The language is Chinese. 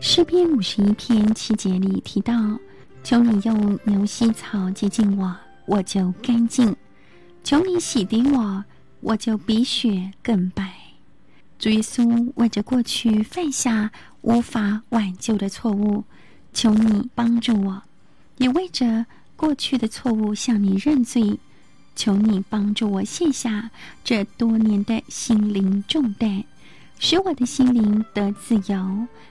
诗篇51篇7节里提到，求你用牛膝草洁净我，我就干净；求你洗涤我，我就比雪更白。主耶稣为着过去犯下无法挽救的错误，求你帮助我，也为着过去的错误向你认罪，求你帮助我卸下这多年的心灵重担，使我的心灵得自由，